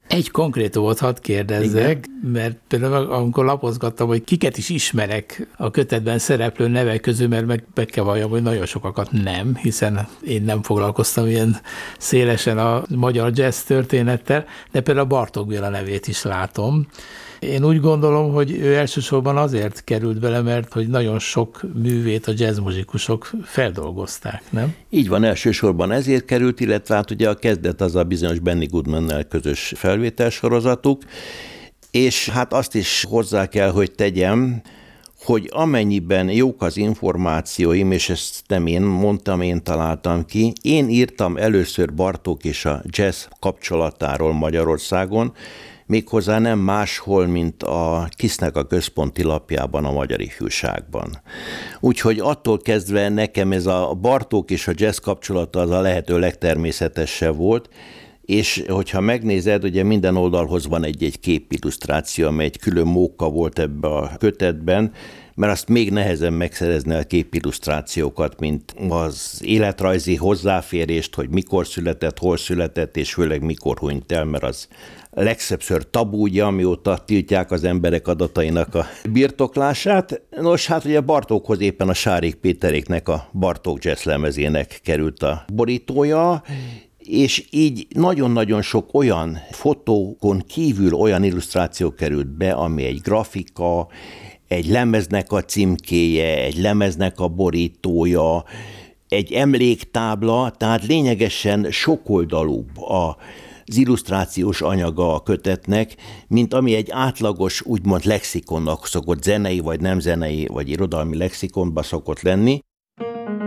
Egy konkrétumot hadd kérdezzek, igen, mert például amikor lapozgattam, hogy kiket is ismerek a kötetben szereplő nevek közül, mert meg kell valljam, hogy nagyon sokakat nem, hiszen én nem foglalkoztam ilyen szélesen a magyar jazz történettel, de például Bartók Béla nevét is látom. Én úgy gondolom, hogy ő elsősorban azért került bele, mert hogy nagyon sok művét a jazzmuzikusok feldolgozták, nem? Így van, elsősorban ezért került, illetve hát ugye a kezdet az a bizonyos Benny Goodmannel közös felvételsorozatuk, és hát azt is hozzá kell, hogy tegyem, hogy amennyiben jók az információim, és ezt nem én mondtam, én találtam ki, én írtam először Bartók és a jazz kapcsolatáról Magyarországon, méghozzá nem máshol, mint a KISZ-nek a központi lapjában, a Magyar Ifjúságban. Úgyhogy attól kezdve nekem ez a Bartók és a jazz kapcsolata az a lehető legtermészetesebb volt, és hogyha megnézed, ugye minden oldalhoz van egy képillusztráció, amely egy külön móka volt ebbe a kötetben, mert azt még nehezen megszerezni a képillusztrációkat, mint az életrajzi hozzáférést, hogy mikor született, hol született, és főleg mikor hunyt el, mert az legszebször tabúja, amióta tiltják az emberek adatainak a birtoklását. Nos, hát ugye Bartókhoz éppen a Sárik Péteréknek a Bartók jazz lemezének került a borítója, és így nagyon-nagyon sok olyan fotókon kívül olyan illusztráció került be, ami egy grafika, egy lemeznek a címkéje, egy lemeznek a borítója, egy emléktábla, tehát lényegesen sokoldalúbb az illusztrációs anyaga a kötetnek, mint ami egy átlagos, úgymond lexikonnak szokott, zenei vagy nem zenei, vagy irodalmi lexikonba szokott lenni.